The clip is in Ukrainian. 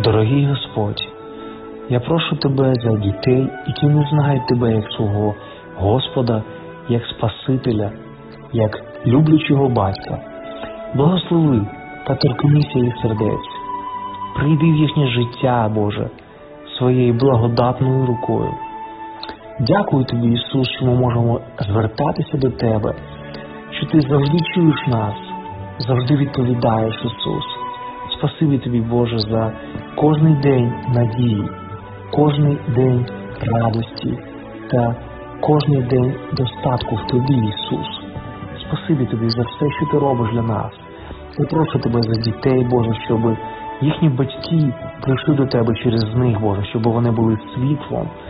Дорогий Господь, я прошу Тебе за дітей, які не знають Тебе як свого Господа, як Спасителя, як люблячого батька. Благослови та торкнися їх сердець. Прийди в їхнє життя, Боже, своєю благодатною рукою. Дякую Тобі, Ісус, що ми можемо звертатися до Тебе, що Ти завжди чуєш нас, завжди відповідаєш, Ісус. Спасибі Тобі, Боже, за кожний день надії, кожний день радості та кожний день достатку в Тобі, Ісус. Спасибі Тобі за все, що Ти робиш для нас. Я прошу Тебе за дітей, Боже, щоб їхні батьки прийшли до Тебе через них, Боже, щоб вони були світлом